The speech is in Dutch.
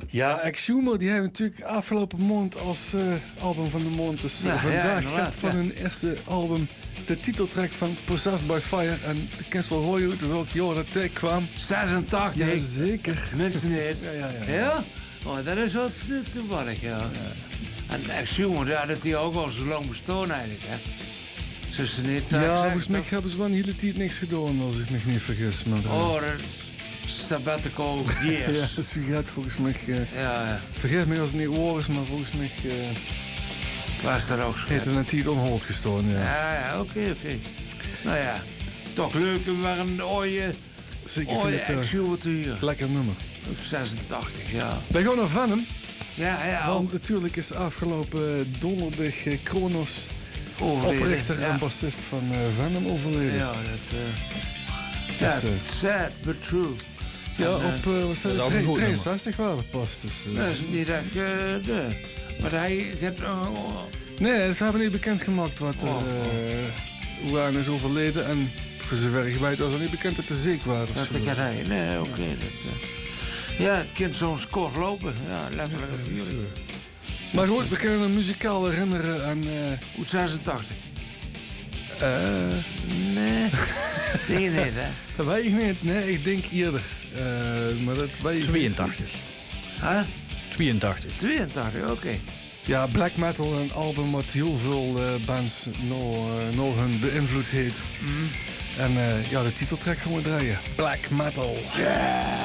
Ja, Exhumer die hebben natuurlijk afgelopen maand als album van de maand. Dus vandaag gaat van hun eerste album de titeltrack van Possessed by Fire. En de kent wel hoor je uit welk jaar dat tag kwam. 86. Ja, zeker. Mensen niet. Ja? Oh, dat is wel toevallig, ja. En Exhumer, ja, dat die ook al zo lang bestaan eigenlijk, hè. Dus ze niet volgens mij hebben ze wel een hele tijd niks gedaan, als ik me niet vergis. Maar, dat sabbatical years. Ja, dus wie gaat volgens mij... ja. Vergeet me als het niet waar is, maar volgens mij... was dat ook heeft er een tijd onhold gestaan, ja. Ja, oké. Nou ja, toch leuk om weer een ooie Exhumer te huren. Lekker nummer. Op 86, ja. Wij gaan naar Venom. Ja. Want natuurlijk is afgelopen donderdag Kronos... overleden. Oprichter en bassist van Venom overleden. Ja, dat... sad but true. Ja, op wat zei het? 63 waren we pas. Dus, dat is niet echt... maar hij... Nee, ze hebben niet bekendgemaakt wat hoe hij is overleden. En voor zover ik weet was het niet bekend dat ze ziek waren. Dat ik het hij. Nee, oké. Ja, het kind soms kort lopen. Ja, letterlijk. Maar goed, we kunnen een muzikaal herinneren aan... Hoe 86? Nee. Denk je niet, hè? Dat weet ik niet. Nee, ik denk eerder. Maar dat weet ik 82. Huh? 82. 82, oké. Ja, black metal, een album wat heel veel bands nog hun beïnvloed heeft. En de titeltrack gaan we draaien. Black metal. Yeah!